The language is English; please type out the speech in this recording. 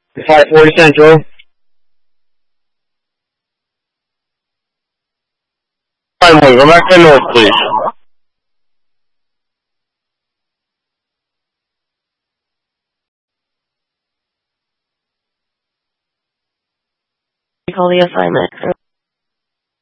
540 Central. Finally, go back to north, please. Recall the assignment.